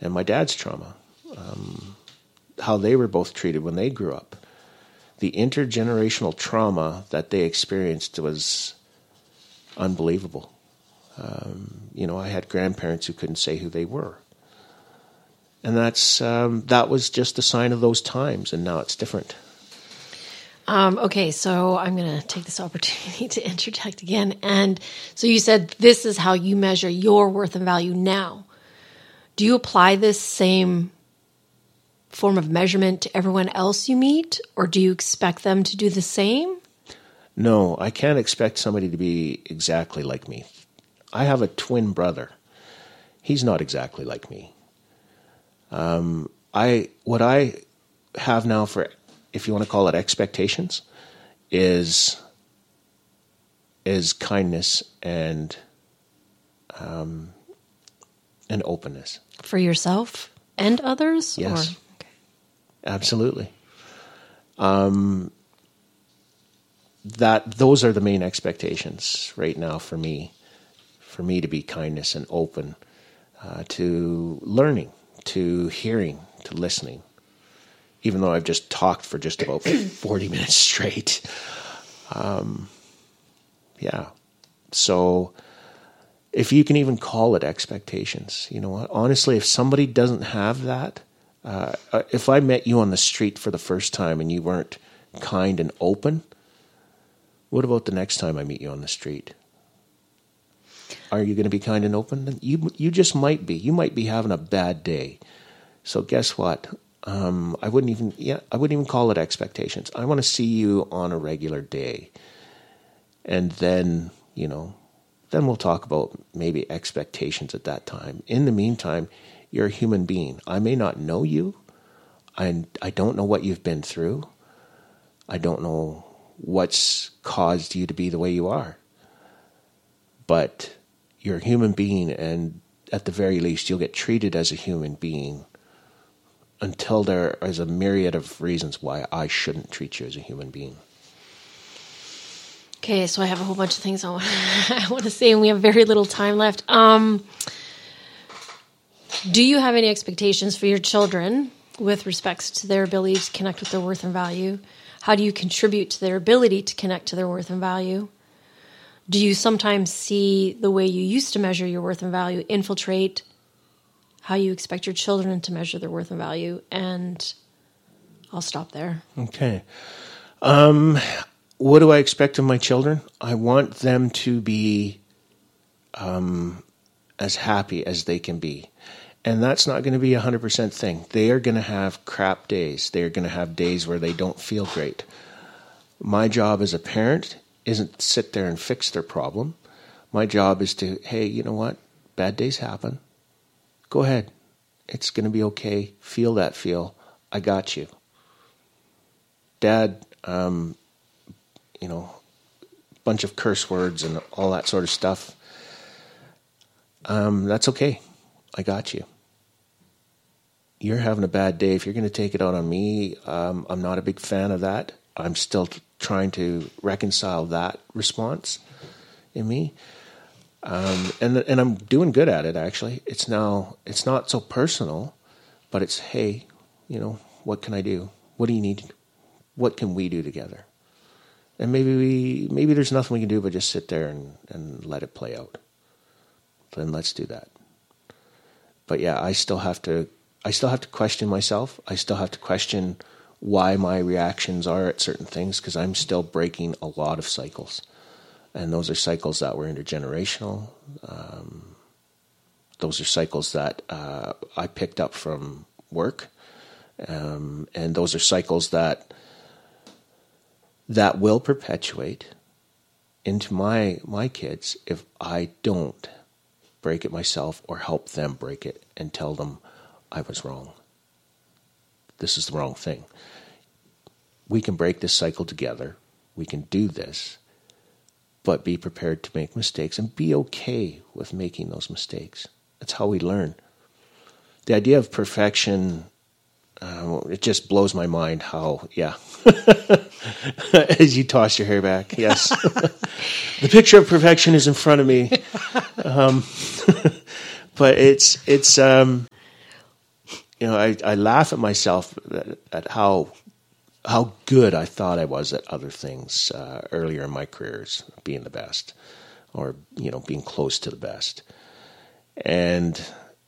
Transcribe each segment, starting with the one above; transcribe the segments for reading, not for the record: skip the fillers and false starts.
and my dad's trauma, how they were both treated when they grew up. The intergenerational trauma that they experienced was unbelievable. I had grandparents who couldn't say who they were. And that was just a sign of those times, and now it's different. Okay, so I'm going to take this opportunity to interject again. And so you said this is how you measure your worth and value now. Do you apply this same form of measurement to everyone else you meet, or do you expect them to do the same? No, I can't expect somebody to be exactly like me. I have a twin brother. He's not exactly like me. What I have now for, if you want to call it expectations, is kindness and openness. For yourself and others? Yes. Or? Okay. Absolutely. Those are the main expectations right now for me to be kindness and open, to learning, to hearing, to listening. Even though I've just talked for just about 40 minutes straight. Yeah. So if you can even call it expectations, you know what? Honestly, if somebody doesn't have that, if I met you on the street for the first time and you weren't kind and open, what about the next time I meet you on the street? Are you going to be kind and open? You just might be. You might be having a bad day. So guess what? I wouldn't even call it expectations. I want to see you on a regular day. And then, then we'll talk about maybe expectations at that time. In the meantime, you're a human being. I may not know you. I don't know what you've been through. I don't know what's caused you to be the way you are. But you're a human being, and at the very least, you'll get treated as a human being until there is a myriad of reasons why I shouldn't treat you as a human being. Okay, so I have a whole bunch of things I want to say, and we have very little time left. Do you have any expectations for your children with respects to their ability to connect with their worth and value? How do you contribute to their ability to connect to their worth and value? Do you sometimes see the way you used to measure your worth and value infiltrate how you expect your children to measure their worth and value? And I'll stop there. Okay. What do I expect of my children? I want them to be as happy as they can be. And that's not going to be a 100% thing. They are going to have crap days. They are going to have days where they don't feel great. My job as a parent isn't to sit there and fix their problem. My job is to, hey, you know what? Bad days happen. Go ahead. It's going to be okay. Feel that feel. I got you. Dad, bunch of curse words and all that sort of stuff. That's okay. I got you. You're having a bad day. If you're going to take it out on me, I'm not a big fan of that. I'm still trying to reconcile that response in me. And I'm doing good at it, actually. It's not so personal, but it's, hey, what can I do? What do you need? What can we do together? And maybe there's nothing we can do but just sit there and let it play out. Then let's do that. But yeah, I still have to question myself. I still have to question why my reactions are at certain things, because I'm still breaking a lot of cycles. And those are cycles that were intergenerational. Those are cycles that I picked up from work. And those are cycles that will perpetuate into my kids if I don't break it myself or help them break it and tell them I was wrong. This is the wrong thing. We can break this cycle together. We can do this, but be prepared to make mistakes and be okay with making those mistakes. That's how we learn. The idea of perfection, it just blows my mind how, yeah. As you toss your hair back, yes. The picture of perfection is in front of me. But it's I laugh at myself at how good I thought I was at other things earlier in my careers, being the best, or being close to the best, and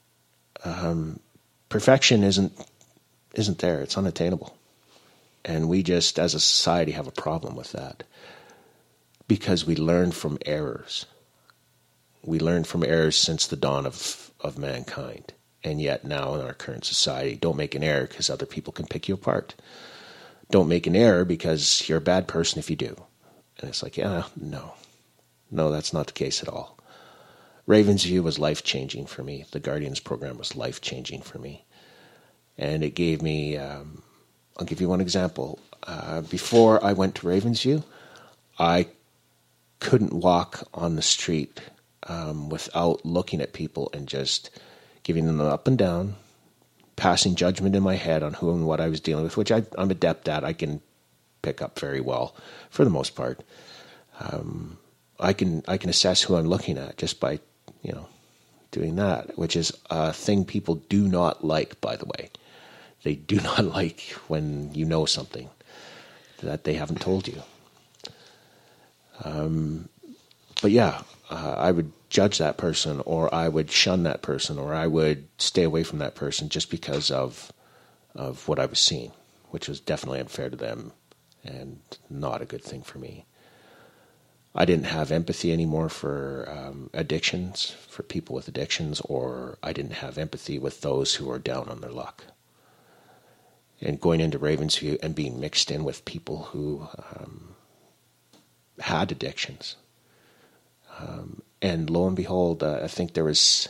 perfection isn't there. It's unattainable, and we just, as a society, have a problem with that because we learn from errors. We learn from errors since the dawn of mankind. And yet now in our current society, don't make an error because other people can pick you apart. Don't make an error because you're a bad person if you do. And it's like, no, that's not the case at all. Ravensview was life-changing for me. The Guardians program was life-changing for me. And it gave me, I'll give you one example. Before I went to Ravensview, I couldn't walk on the street without looking at people and just giving them an up and down, passing judgment in my head on who and what I was dealing with, which I'm adept at. I can pick up very well for the most part. I can assess who I'm looking at just by doing that, which is a thing people do not like, by the way. They do not like when you know something that they haven't told you. But yeah, I would judge that person, or I would shun that person, or I would stay away from that person just because of what I was seeing, which was definitely unfair to them and not a good thing for me. I didn't have empathy anymore for addictions, for people with addictions, or I didn't have empathy with those who were down on their luck. And going into Ravensview and being mixed in with people who had addictions. And lo and behold, I think there was,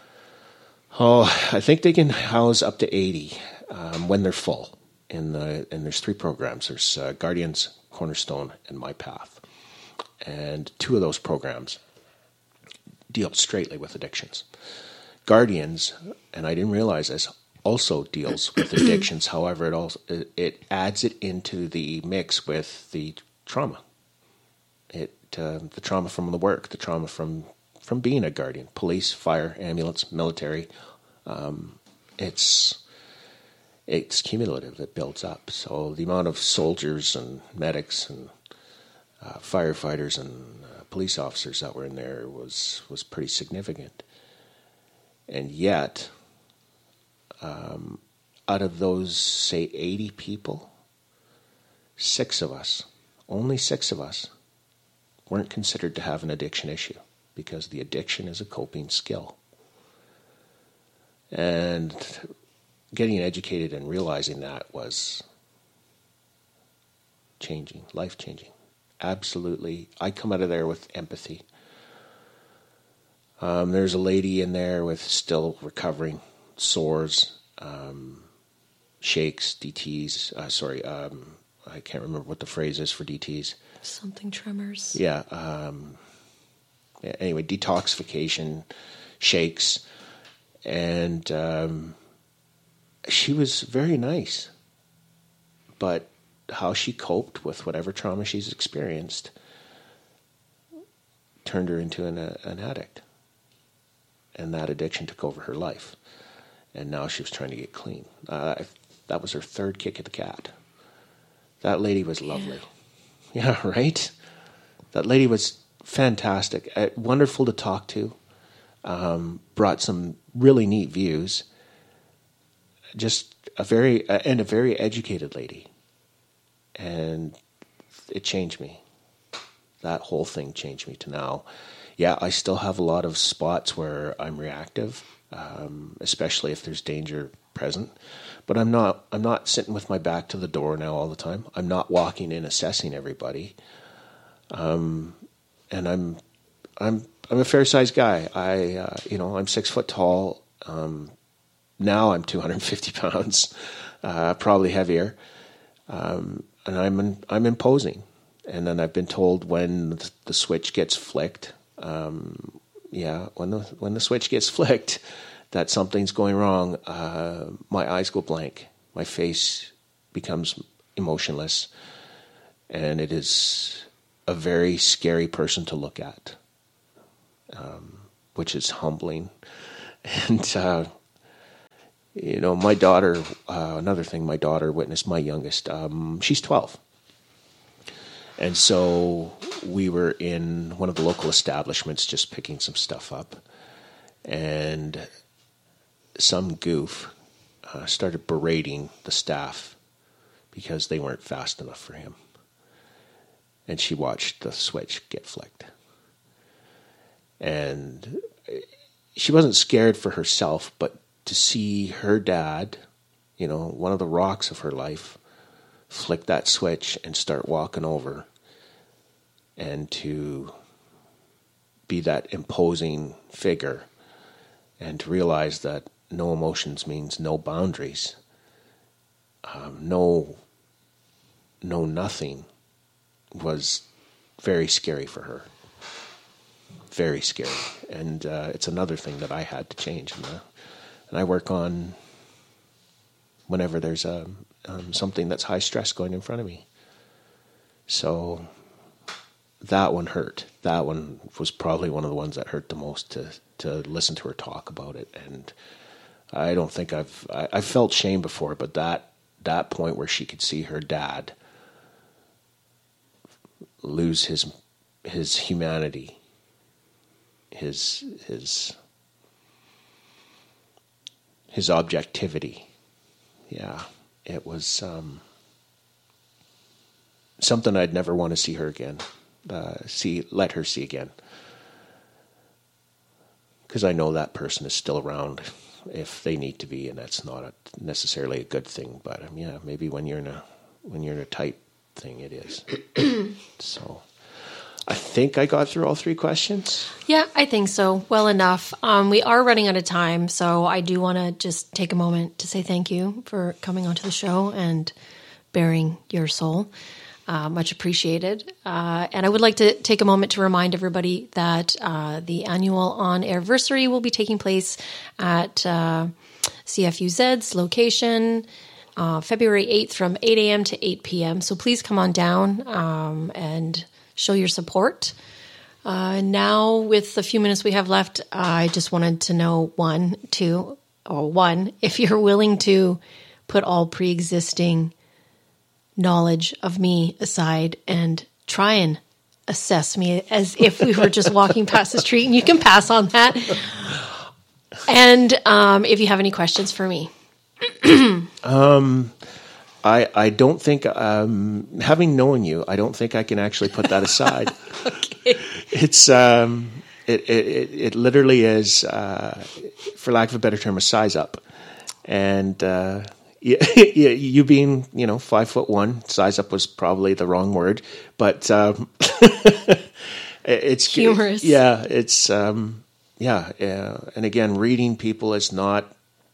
I think they can house up to 80 when they're full. And there's 3 programs. There's Guardians, Cornerstone, and My Path. And 2 of those programs deal straightly with addictions. Guardians, and I didn't realize this, also deals with addictions. However, it adds it into the mix with the trauma. The trauma from the work, the trauma from being a guardian, police, fire, ambulance, military. It's cumulative. It builds up. So the amount of soldiers and medics and firefighters and police officers that were in there was pretty significant. And yet, out of those, say, 80 people, 6 of us, only 6 of us, weren't considered to have an addiction issue because the addiction is a coping skill. And getting educated and realizing that was changing, life-changing. Absolutely. I come out of there with empathy. There's a lady in there with still recovering sores, shakes, DTs. I can't remember what the phrase is for DTs. Something tremors. Yeah. Anyway, detoxification, shakes. And she was very nice. But how she coped with whatever trauma she's experienced turned her into an addict. And that addiction took over her life. And now she was trying to get clean. That was her 3rd kick at the cat. That lady was lovely. Yeah, right? That lady was fantastic. Wonderful to talk to. Brought some really neat views. Just a very educated lady. And it changed me. That whole thing changed me to now. Yeah, I still have a lot of spots where I'm reactive, especially if there's danger present. But I'm not sitting with my back to the door now all the time. I'm not walking in assessing everybody. And I'm a fair-sized guy. I'm 6 foot tall. Now I'm 250 pounds, probably heavier. And I'm imposing. And then I've been told when the switch gets flicked, when the switch gets flicked, that something's going wrong. My eyes go blank. My face becomes emotionless. And it is a very scary person to look at, which is humbling. And my daughter, another thing my daughter witnessed, my youngest, she's 12. And so we were in one of the local establishments just picking some stuff up. And some goof started berating the staff because they weren't fast enough for him. And she watched the switch get flicked. And she wasn't scared for herself, but to see her dad, one of the rocks of her life, flick that switch and start walking over, and to be that imposing figure, and to realize that no emotions means no boundaries, no nothing, was very scary for her. Very scary. And it's another thing that I had to change. And I work on whenever there's something that's high stress going in front of me. So that one hurt. That one was probably one of the ones that hurt the most to listen to her talk about it. And I don't think I've felt shame before, but that point where she could see her dad lose his humanity, his objectivity. Yeah, it was something I'd never want to see her again, let her see again. Because I know that person is still around if they need to be, and that's not necessarily a good thing. But yeah, maybe when you're in a tight thing, it is. So I think I got through all 3 questions. Yeah, I think so. Well enough. We are running out of time, so I do want to just take a moment to say thank you for coming onto the show and bearing your soul. Much appreciated. And I would like to take a moment to remind everybody that the annual on-airversary will be taking place at CFUZ's location February 8th from 8 a.m. to 8 p.m. So please come on down and show your support. Now, with the few minutes we have left, I just wanted to know one, if you're willing to put all pre-existing knowledge of me aside and try and assess me as if we were just walking past the street, and you can pass on that. And if you have any questions for me. I don't think, having known you, I don't think I can actually put that aside. Okay. It's it literally is, for lack of a better term, a size up. And you being 5'1", size up was probably the wrong word, but it's humorous. Yeah, it's and again, reading people is not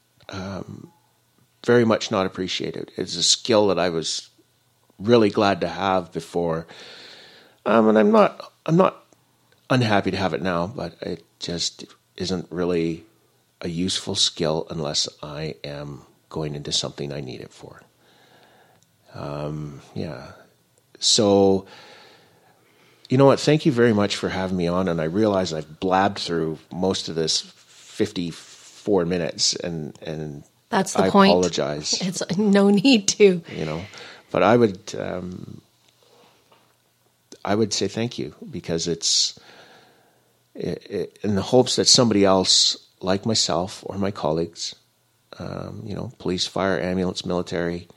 very much not appreciated. It's a skill that I was really glad to have before, and I'm not unhappy to have it now, but it just isn't really a useful skill unless I am going into something I need it for. So, you know what? Thank you very much for having me on. And I realize I've blabbed through most of this 54 minutes, and that's the I point. apologize. It's no need to. But I would say thank you, because it's in the hopes that somebody else like myself or my colleagues, police, fire, ambulance, military,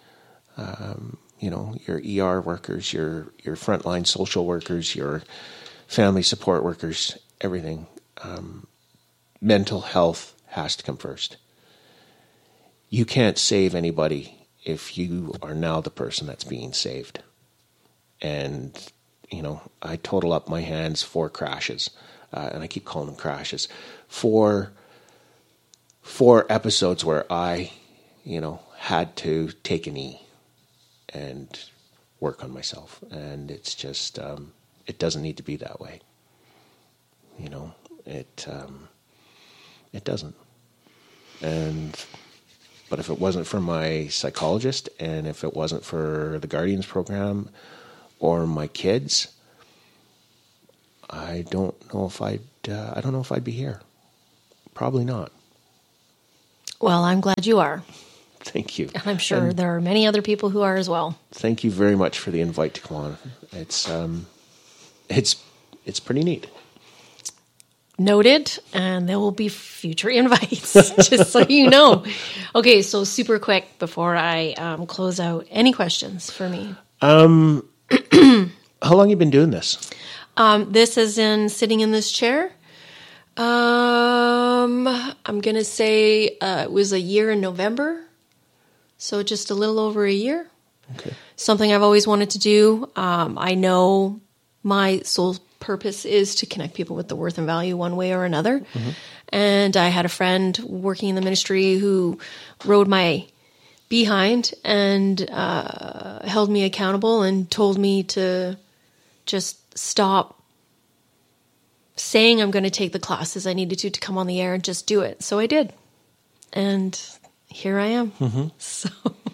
your ER workers, your frontline social workers, your family support workers, everything. Mental health has to come first. You can't save anybody if you are now the person that's being saved. And, I total up my hands 4 crashes, and I keep calling them crashes, 4 episodes where I, had to take a knee and work on myself. And it's just, it doesn't need to be that way. It doesn't. But if it wasn't for my psychologist, and if it wasn't for the Guardians program or my kids, I don't know if I'd be here. Probably not. Well, I'm glad you are. Thank you. And I'm sure there are many other people who are as well. Thank you very much for the invite to come on. It's pretty neat. Noted, and there will be future invites, just so you know. Okay, so super quick before I close out. Any questions for me? How long have you been doing this? This is in sitting in this chair. I'm going to say it was a year in November, so just a little over a year. Okay. Something I've always wanted to do. I know my sole purpose is to connect people with the worth and value one way or another. Mm-hmm. And I had a friend working in the ministry who rode my behind and held me accountable and told me to just stop saying I'm going to take the classes I needed to come on the air and just do it. So I did. And here I am. Mm-hmm. So,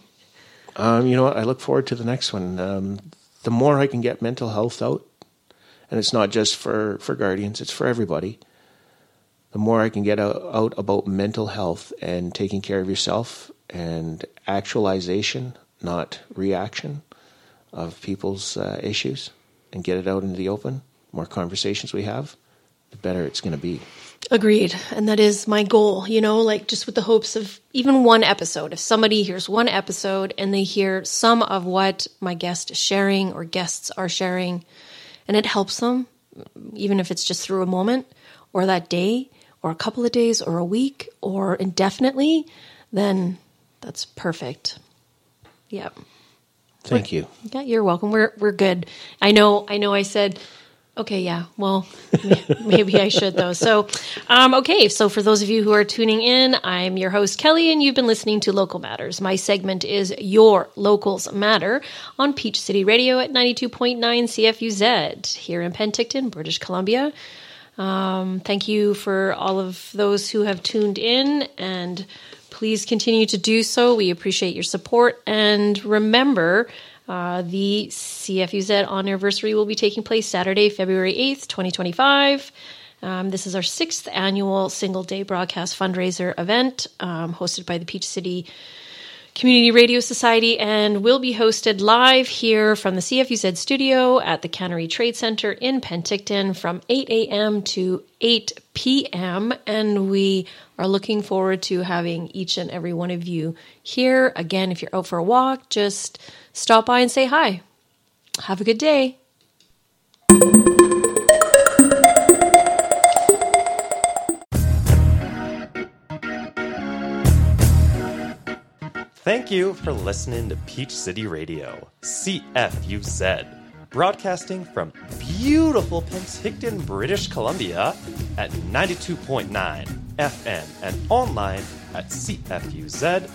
you know what? I look forward to the next one. The more I can get mental health out, and it's not just for guardians, it's for everybody. The more I can get out about mental health and taking care of yourself and actualization, not reaction, of people's issues, and get it out into the open, more conversations we have, the better it's going to be. Agreed. And that is my goal, like just with the hopes of even one episode. If somebody hears one episode and they hear some of what my guest is sharing or guests are sharing, and it helps them, even if it's just through a moment or that day or a couple of days or a week or indefinitely, then that's perfect. Yep. Thank you. Yeah, you're welcome. We're good. I know I said, okay, yeah, well, maybe I should though. So, okay. So for those of you who are tuning in, I'm your host, Kelly, and you've been listening to Local Matters. My segment is Your Locals Matter on Peach City Radio at 92.9 CFUZ here in Penticton, British Columbia. Thank you for all of those who have tuned in, and please continue to do so. We appreciate your support. And remember, the CFUZ anniversary will be taking place Saturday, February 8th, 2025. This is our 6th annual single-day broadcast fundraiser event hosted by the Peach City Community Radio Society, and will be hosted live here from the CFUZ studio at the Cannery Trade Center in Penticton from 8 a.m. to 8 p.m. And we are looking forward to having each and every one of you here. Again, if you're out for a walk, just stop by and say hi. Have a good day. Thank you for listening to Peach City Radio, CFUZ, broadcasting from beautiful Penticton, British Columbia at 92.9 FM and online at cfuz.ca.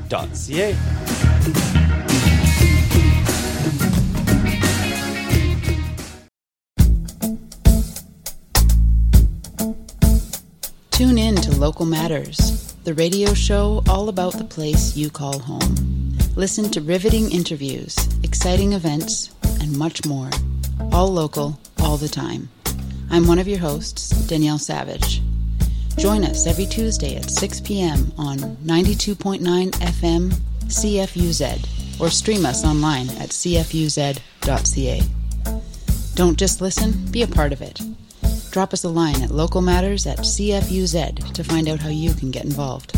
Tune in to Local Matters, the radio show all about the place you call home. Listen to riveting interviews, exciting events, and much more. All local, all the time. I'm one of your hosts, Danielle Savage. Join us every Tuesday at 6 p.m. on 92.9 FM CFUZ, or stream us online at cfuz.ca. Don't just listen, be a part of it. Drop us a line at localmatters@cfuz to find out how you can get involved.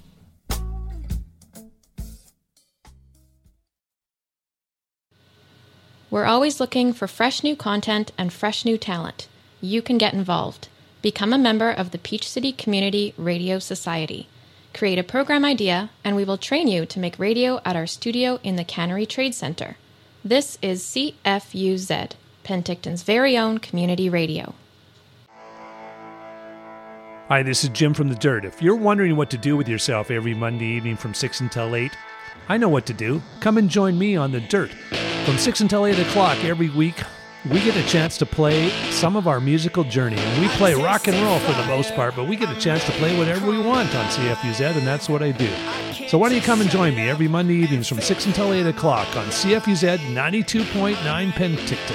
We're always looking for fresh new content and fresh new talent. You can get involved. Become a member of the Peach City Community Radio Society. Create a program idea, and we will train you to make radio at our studio in the Cannery Trade Center. This is CFUZ, Penticton's very own community radio. Hi, this is Jim from The Dirt. If you're wondering what to do with yourself every Monday evening from 6 until 8, I know what to do. Come and join me on The Dirt. From 6 until 8 o'clock every week, we get a chance to play some of our musical journey. And we play rock and roll for the most part, but we get a chance to play whatever we want on CFUZ, and that's what I do. So why don't you come and join me every Monday evenings from 6 until 8 o'clock on CFUZ 92.9 Penticton.